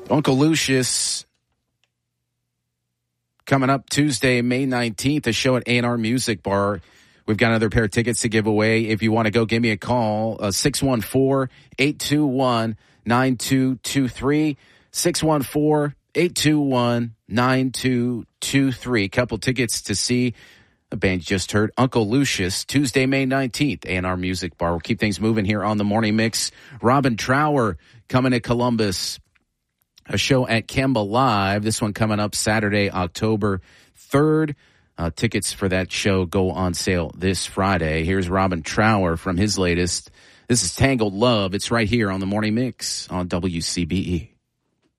Uncle Lucius coming up Tuesday, May 19th, a show at A&R Music Bar. We've got another pair of tickets to give away. If you want to go, give me a call, 614-821-9223, 614-821-9223. Couple tickets to see the band you just heard, Uncle Lucius, Tuesday, May 19th, A&R Music Bar. We'll keep things moving here on the Morning Mix. Robin Trower coming to Columbus, a show at Kemba Live. This one coming up Saturday, October 3rd. Tickets for that show go on sale this Friday. Here's Robin Trower from his latest. This is Tangled Love. It's right here on the Morning Mix on WCBE.